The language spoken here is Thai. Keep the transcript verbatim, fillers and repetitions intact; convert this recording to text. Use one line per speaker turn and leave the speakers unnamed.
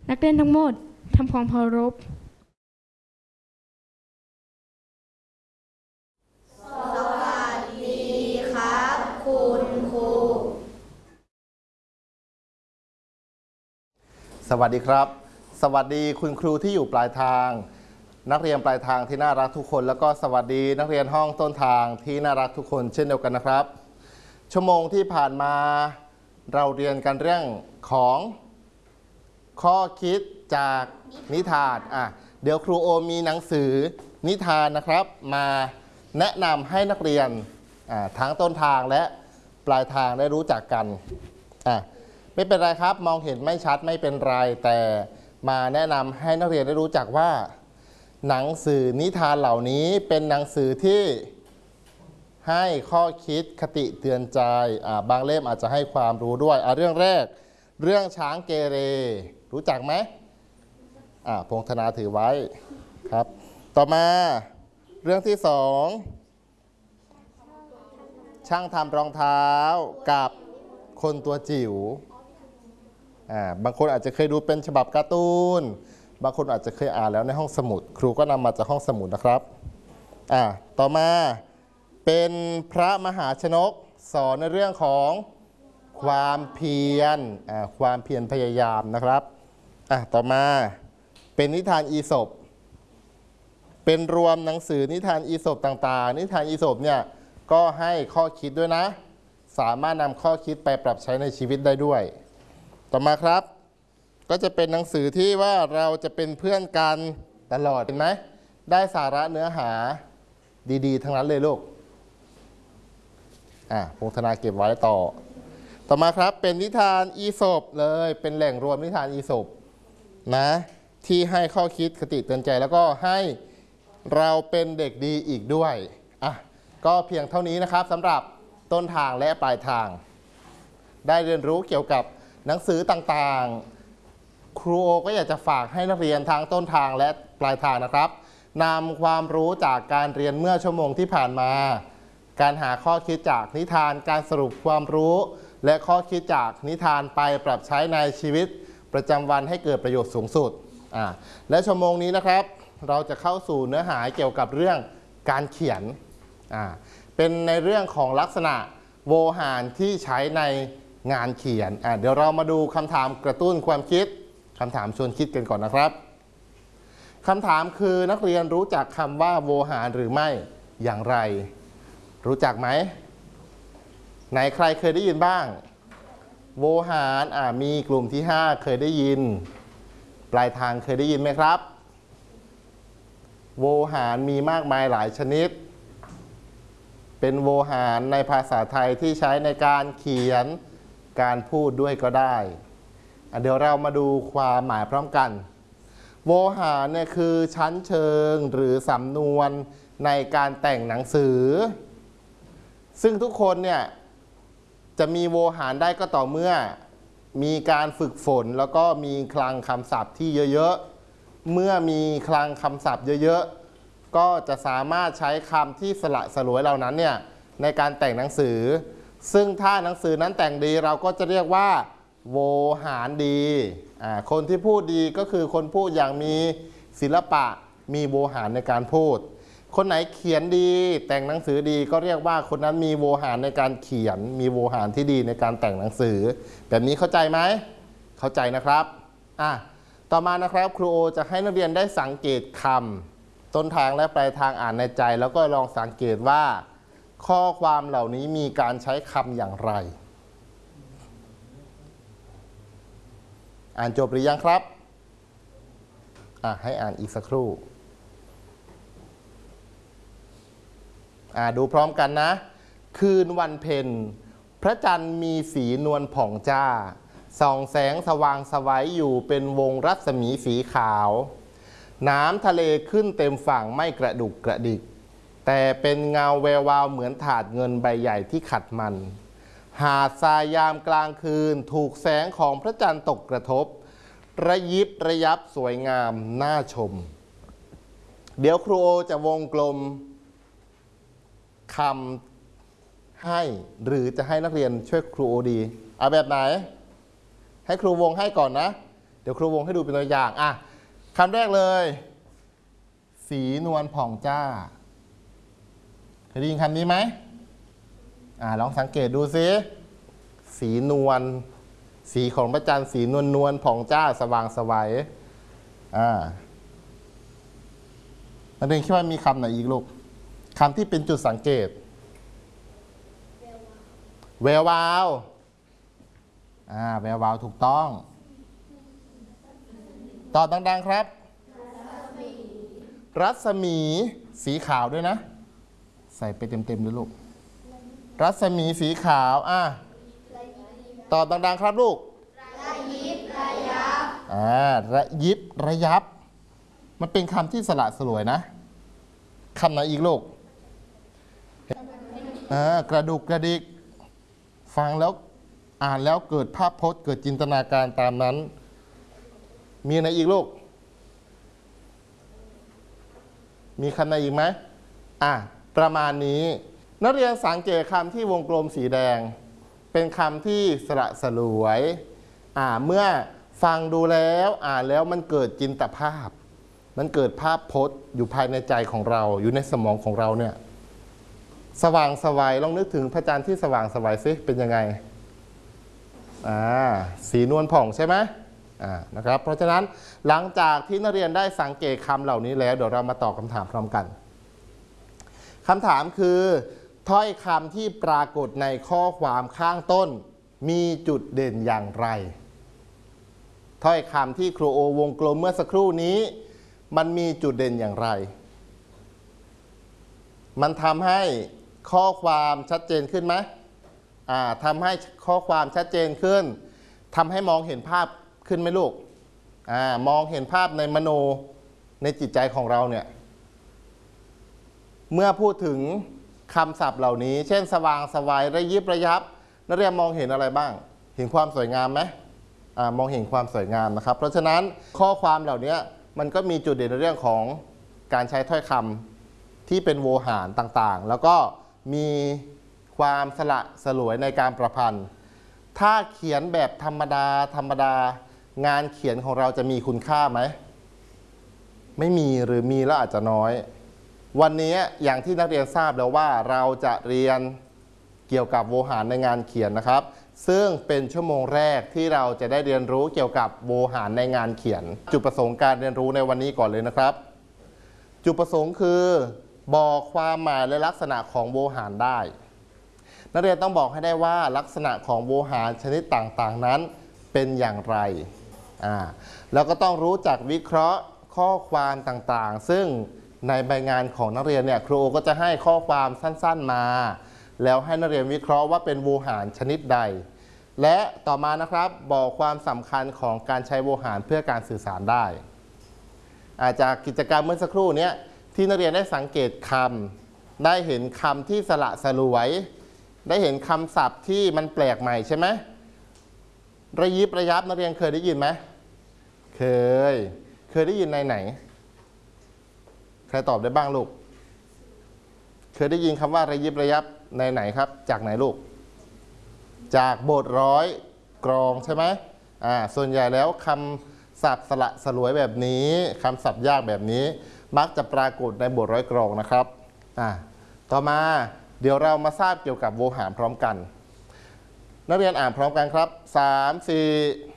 นักเรียนทั้งหมดทำความเคารพ
สวัสดีครับคุณครู
สวัสดีครับสวัสดีคุณครูที่อยู่ปลายทางนักเรียนปลายทางที่น่ารักทุกคนแล้วก็สวัสดีนักเรียนห้องต้นทางที่น่ารักทุกคนเช่นเดียวกันนะครับชั่วโมงที่ผ่านมาเราเรียนกันเรื่องของข้อคิดจากนิทานอ่ะเดี๋ยวครูโอมีหนังสือนิทานนะครับมาแนะนำให้นักเรียนอ่าทั้งต้นทางและปลายทางได้รู้จักกันอ่ะไม่เป็นไรครับมองเห็นไม่ชัดไม่เป็นไรแต่มาแนะนำให้นักเรียนได้รู้จักว่าหนังสือนิทานเหล่านี้เป็นหนังสือที่ให้ข้อคิดคติเตือนใจอ่าบางเล่มอาจจะให้ความรู้ด้วยอ่าเรื่องแรกเรื่องช้างเกเรรู้จักไหมอ่าพงธนาถือไว้ครับต่อมาเรื่องที่สองช่างทำรองเท้ากับคนตัวจิ๋วอ่าบางคนอาจจะเคยดูเป็นฉบับการ์ตูนบางคนอาจจะเคยอ่านแล้วในห้องสมุดครูก็นำมาจากห้องสมุดนะครับอ่าต่อมาเป็นพระมหาชนกสอนในเรื่องของความเพียรอ่าความเพียรพยายามนะครับอ่ะต่อมาเป็นนิทานอีสปเป็นรวมหนังสือนิทานอีสปต่างๆนิทานอีสปเนี่ยก็ให้ข้อคิดด้วยนะสามารถนำข้อคิดไปปรับใช้ในชีวิตได้ด้วยต่อมาครับก็จะเป็นหนังสือที่ว่าเราจะเป็นเพื่อนกันตลอดเห็นไหมได้สาระเนื้อหาดีๆทั้งนั้นเลยลูกอ่ะพงธนาเก็บไว้ต่อต่อมาครับเป็นนิทานอีสปเลยเป็นแหล่งรวมนิทานอีสปนะที่ให้ข้อคิดคติเตือนใจแล้วก็ให้เราเป็นเด็กดีอีกด้วยอ่ะก็เพียงเท่านี้นะครับสำหรับต้นทางและปลายทางได้เรียนรู้เกี่ยวกับหนังสือต่างๆครูโอก็อยากจะฝากให้นักเรียนทางต้นทางและปลายทางนะครับนำความรู้จากการเรียนเมื่อชั่วโมงที่ผ่านมาการหาข้อคิดจากนิทานการสรุปความรู้และข้อคิดจากนิทานไปปรับใช้ในชีวิตประจำวันให้เกิดประโยชน์สูงสุดอ่าและชั่วโมงนี้นะครับเราจะเข้าสู่เนื้อหาเกี่ยวกับเรื่องการเขียนอ่าเป็นในเรื่องของลักษณะโวหารที่ใช้ในงานเขียนอ่าเดี๋ยวเรามาดูคำถามกระตุ้นความคิดคำถามชวนคิดกันก่อนนะครับคำถามคือนักเรียนรู้จักคำว่าโวหารหรือไม่อย่างไรรู้จักไหมไหนใครเคยได้ยินบ้างโวหารอ่ามีกลุ่มที่ห้าเคยได้ยินปลายทางเคยได้ยินไหมครับโวหารมีมากมายหลายชนิดเป็นโวหารในภาษาไทยที่ใช้ในการเขียนการพูดด้วยก็ได้เดี๋ยวเรามาดูความหมายพร้อมกันโวหารเนี่ยคือชั้นเชิงหรือสำนวนในการแต่งหนังสือซึ่งทุกคนเนี่ยจะมีโวหารได้ก็ต่อเมื่อมีการฝึกฝนแล้วก็มีคลังคำศัพท์ที่เยอะๆเมื่อมีคลังคำศัพท์เยอะๆก็จะสามารถใช้คำที่สละสลวยเหล่านั้นเนี่ยในการแต่งหนังสือซึ่งถ้าหนังสือนั้นแต่งดีเราก็จะเรียกว่าโวหารดีอ่าคนที่พูดดีก็คือคนพูดอย่างมีศิลปะมีโวหารในการพูดคนไหนเขียนดีแต่งหนังสือดีก็เรียกว่าคนนั้นมีโวหารในการเขียนมีโวหารที่ดีในการแต่งหนังสือแบบนี้เข้าใจไหมเข้าใจนะครับอ่ะต่อมานะครับครูโอจะให้นักเรียนได้สังเกตคำต้นทางและปลายทางอ่านในใจแล้วก็ลองสังเกตว่าข้อความเหล่านี้มีการใช้คำอย่างไรอ่านจบหรือยังครับอ่ะให้อ่านอีกสักครู่อ่าดูพร้อมกันนะคืนวันเพ็ญพระจันทร์มีสีนวลผ่องจ้าส่องแสงสว่างไสวอยู่เป็นวงรัศมีสีขาวน้ำทะเลขึ้นเต็มฝั่งไม่กระดุกกระดิกแต่เป็นเงาแวววาวเหมือนถาดเงินใบใหญ่ที่ขัดมันหาดทรายยามกลางคืนถูกแสงของพระจันทร์ตกกระทบระยิบระยับสวยงามน่าชมเดี๋ยวครูจะวงกลมคำให้หรือจะให้นักเรียนช่วยครูดีเอาแบบไหนให้ครูวงให้ก่อนนะเดี๋ยวครูวงให้ดูเป็นตัวอย่างอ่ะคำแรกเลย สีนวลผ่องจ้าเคยได้ยินคำนี้ไหมอ่าลองสังเกตดูซิสีนวลสีของพระจันทร์สีนวลนวลผ่องจ้าสว่างไสวอ่านักเรียนคิดว่ามีคำไหนอีกลูกคำที่เป็นจุดสังเกตแวววาวอ่าแวววาวถูกต้องตอบดังๆครับรัศมีสีขาวด้วยนะใส่ไปเต็มๆเลยลูกรัศมีสีขาวอ่ะตอบดังๆครับลูกระยิบระยับอ่าระยิบระยับมันเป็นคำที่สละสลวยนะคำไหนอีกลูกอ่ากระดุกกระดิกฟังแล้วอ่านแล้วเกิดภาพพจน์เกิดจินตนาการตามนั้นมีอะไรอีกลูกมีคำไหนอีกไหมอ่ะประมาณนี้นักเรียนสังเกตคำที่วงกลมสีแดงเป็นคำที่สละสลวยอ่าเมื่อฟังดูแล้วอ่านแล้วมันเกิดจินตภาพมันเกิดภาพพจน์อยู่ภายในใจของเราอยู่ในสมองของเราเนี่ยสว่างไสวลองนึกถึงพระจันทร์ที่สว่างไสวซิเป็นยังไงอ่าสีนวลผ่องใช่ไหมอ่านะครับเพราะฉะนั้นหลังจากที่นักเรียนได้สังเกตคำเหล่านี้แล้วเดี๋ยวเรามาตอบคำถามพร้อมกันคำถามคือถ้อยคำที่ปรากฏในข้อความข้างต้นมีจุดเด่นอย่างไรถ้อยคำที่ครูโอวงกลมเมื่อสักครู่นี้มันมีจุดเด่นอย่างไรมันทำให้ข้อความชัดเจนขึ้นไหมอ่าทำให้ข้อความชัดเจนขึ้นทำให้มองเห็นภาพขึ้นไหมลูกอ่ามองเห็นภาพในมโนในจิตใจของเราเนี่ยเมื่อพูดถึงคำศัพท์เหล่านี้เช่นสว่างไสวระยิบระยับนักเรียนมองเห็นอะไรบ้างเห็นความสวยงามไหมอ่ามองเห็นความสวยงามนะครับเพราะฉะนั้นข้อความเหล่านี้มันก็มีจุดเด่นในเรื่องของการใช้ถ้อยคำที่เป็นโวหารต่างๆแล้วก็มีความสละสลวยในการประพันธ์ถ้าเขียนแบบธรรมดาธรรมดางานเขียนของเราจะมีคุณค่าไหมไม่มีหรือมีแล้วอาจจะน้อยวันนี้อย่างที่นักเรียนทราบแล้วว่าเราจะเรียนเกี่ยวกับโวหารในงานเขียนนะครับซึ่งเป็นชั่วโมงแรกที่เราจะได้เรียนรู้เกี่ยวกับโวหารในงานเขียนจุดประสงค์การเรียนรู้ในวันนี้ก่อนเลยนะครับจุดประสงค์คือบอกความหมายและลักษณะของโวหารได้นักเรียนต้องบอกให้ได้ว่าลักษณะของโวหารชนิดต่างๆนั้นเป็นอย่างไรอ่าแล้วก็ต้องรู้จักวิเคราะห์ข้อความต่างๆซึ่งในใบงานของนักเรียนเนี่ยครูก็จะให้ข้อความสั้นๆมาแล้วให้นักเรียนวิเคราะห์ว่าเป็นโวหารชนิดใดและต่อมานะครับบอกความสำคัญของการใช้โวหารเพื่อการสื่อสารได้อาจากกิจกรรมเมื่อสักครู่นี้ที่นักเรียนได้สังเกตคำได้เห็นคำที่สละสลวยได้เห็นคำศัพท์ที่มันแปลกใหม่ใช่ไหมระยิบระยับนักเรียนเคยได้ยินไหมเคยเคยได้ยินในไหนใครตอบได้บ้างลูกเคยได้ยินคำว่าระยิบระยับในไหนครับจากไหนลูกจากบทร้อยกรองใช่ไหมอ่าส่วนใหญ่แล้วคำศัพท์สละสลวยแบบนี้คำศัพท์ยากแบบนี้มักจะปรากฏในบทร้อยกรองนะครับอ่าต่อมาเดี๋ยวเรามาทราบเกี่ยวกับโวหารพร้อมกันนักเรียนอ่านพร้อมกันครับสาม สี่